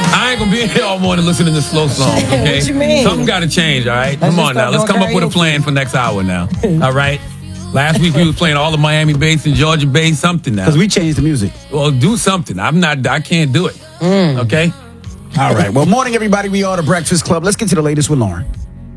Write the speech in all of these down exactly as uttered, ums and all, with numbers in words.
I ain't gonna be here all morning listening to slow songs, okay? What you mean? Something gotta change, all right? Let's Come on now. Let's come up with a plan for next hour now. All right? Last week we was playing all the Miami bass and Georgia bass, something now. Because we changed the music. Well, do something. I'm not, I can't do it. Mm. Okay? All right. Well, morning, everybody. We are the Breakfast Club. Let's get to the latest with Lauren.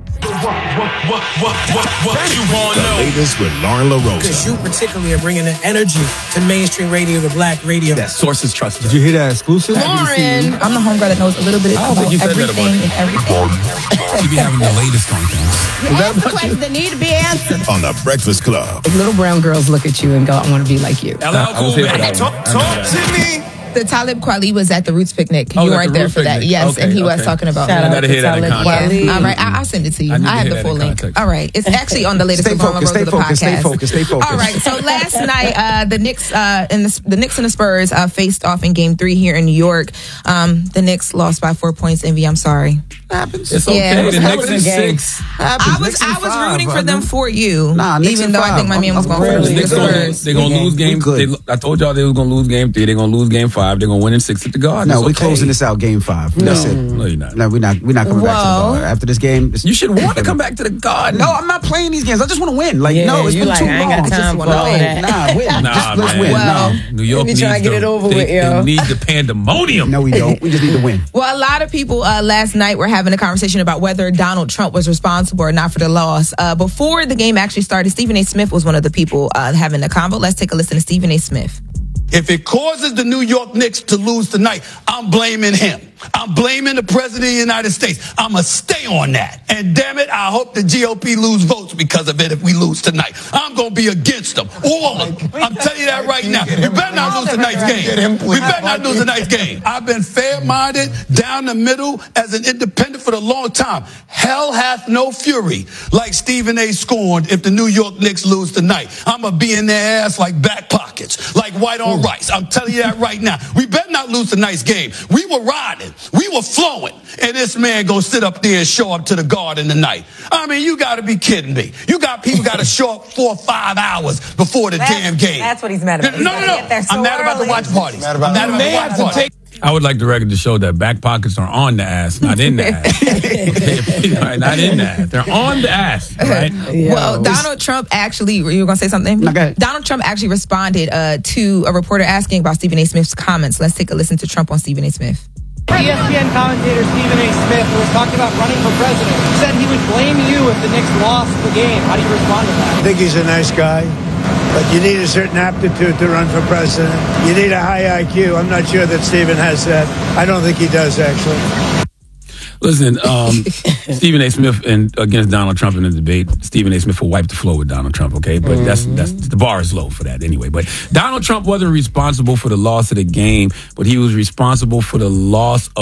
What, what, what, what, what you want to know? The latest with Lauren LaRosa. Because you particularly are bringing the energy to mainstream radio, to black radio. That sources trusted. Did you hear that exclusive? Lauren, I'm the homegirl that knows a little bit about everything and everything. You be having the latest on things. You ask the questions that need to be answered. On the Breakfast Club. If little brown girls look at you and go, I want to be like you. L L Cool Man. Talk, talk to me. The Talib Kweli was at the Roots picnic. Oh, you at weren't the there Roots for that. picnic. Yes, Okay, and he okay. was talking about. I gotta hear that in context. Yeah. All right, I- I'll send it to you. I need to I have hear the that full in link. context. All right, it's actually on the latest Stay Obama focused, Rose stay of the focused, podcast. stay focused, stay focused. All right, so last night uh, the Knicks uh, and the, the Knicks and the Spurs uh, faced off in Game Three here in New York. Um, the Knicks lost by four points. Envy, I'm sorry. Happens. It's Yeah, okay. it was The a hell Knicks of a is game. six. I was I was five, rooting for brother. them for you. Nah, Knicks even in though I five. think my man was I'm- going I'm for The the Knicks gonna lose, Spurs. they gonna lose game. We good. They, I told y'all they was gonna lose game three. They're gonna lose game five. They're gonna win in six at the Garden. No, It's we're okay. closing this out game five. That's it. No, you're not. No, we're not. We're not coming back to the Well- bar. After this game. it's- You should want to come back to the Garden. No, I'm not playing these games. I just want to win. Like, Yeah, no, it's you been like, too I ain't long. got I just time wanna for all win. that. Nah, win. Nah, just, let's man. win. Well, no. New York Let me needs try and get the, it over they, with, they yo. need the pandemonium. no, we don't. We just need to win. Well, a lot of people uh, last night were having a conversation about whether Donald Trump was responsible or not for the loss. Uh, before the game actually started, Stephen A. Smith was one of the people uh, having the convo. Let's take a listen to Stephen A. Smith. If it causes the New York Knicks to lose tonight, I'm blaming him. I'm blaming the President of the United States. I'm going to stay on that. And damn it, I hope the G O P lose votes because of it if we lose tonight. I'm going to be against them. All of them. I'm telling you that right now. We better not lose tonight's game. We better not lose tonight's game. I've been fair-minded, down the middle, as an independent for a long time. Hell hath no fury like Stephen A. scorned if the New York Knicks lose tonight. I'm going to be in their ass like back pockets, like white on rice. I'm telling you that right now. We better not lose tonight's game. We were riding. We were flowing. And this man go sit up there and show up to the Garden tonight. I mean, you got to be kidding me. You got people got to show up four or five hours before the That's- damn game. that's what he's mad about. No, He's no, gotta no. get there so I'm mad about the early. watch parties. Mad about I'm mad the- about They the have watch to parties. take- I would like the record to show that back pockets are on the ass, not in the ass. All right, not in the ass. They're on the ass, right? Well, Donald Trump actually, you were going to say something? No, go ahead. Donald Trump actually responded uh, to a reporter asking about Stephen A. Smith's comments. Let's take a listen to Trump on Stephen A. Smith. E S P N commentator Stephen A. Smith, who was talking about running for president, said he would blame you if the Knicks lost the game. How do you respond to that? I think he's a nice guy, but you need a certain aptitude to run for president. You need a high I Q. I'm not sure that Stephen has that. I don't think he does, actually. Listen, um, Stephen A. Smith and against Donald Trump in the debate. Stephen A. Smith will wipe the floor with Donald Trump, okay? But mm-hmm. that's that's the bar is low for that anyway. But Donald Trump wasn't responsible for the loss of the game, but he was responsible for the loss of